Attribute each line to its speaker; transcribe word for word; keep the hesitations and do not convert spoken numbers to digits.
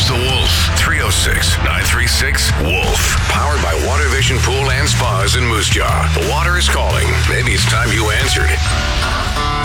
Speaker 1: Here's the Wolf. three oh six, nine three six, WOLF. Powered by Water Vision Pool and Spas in Moose Jaw. The water is called